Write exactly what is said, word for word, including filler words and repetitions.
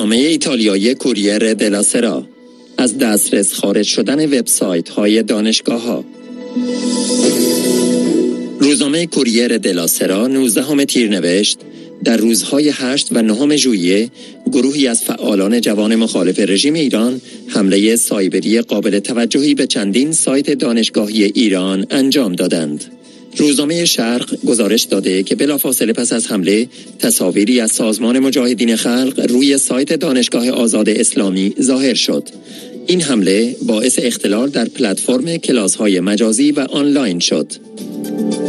روزنامه ایتالیایی کوریر دلا سرا، از دسترس خارج شدن وبسایت های دانشگاه ها. روزنامه کوریر دلا سرا نوزدهم تیر نوشت: در روزهای هشت و نهم ژوئیه گروهی از فعالان جوان مخالف رژیم ایران حمله سایبری قابل توجهی به چندین سایت دانشگاهی ایران انجام دادند. روزنامه شرق گزارش داده که بلافاصله پس از حمله تصاویری از سازمان مجاهدین خلق روی سایت دانشگاه آزاد اسلامی ظاهر شد. این حمله باعث اختلال در پلتفرم کلاس‌های مجازی و آنلاین شد.